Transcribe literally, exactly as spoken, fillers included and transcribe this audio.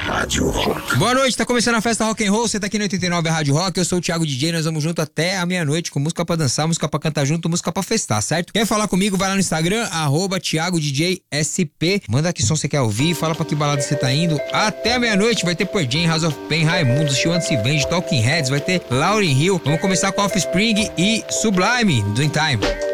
Rádio Rock. Boa noite, tá começando a festa Rock and Roll, você tá aqui no oitenta e nove Rádio Rock, eu sou o Thiago D J, nós vamos junto até a meia-noite com música pra dançar, música pra cantar junto, música pra festar, certo? Quer falar comigo? Vai lá no Instagram, arroba Thiago D J S P, manda que som você quer ouvir, fala pra que balada você tá indo. Até a meia-noite vai ter Pearl Jam, House of Pain, Raimundos, She Wants Revenge, Talking Heads, vai ter Lauryn Hill, vamos começar com Offspring e Sublime, do In Time.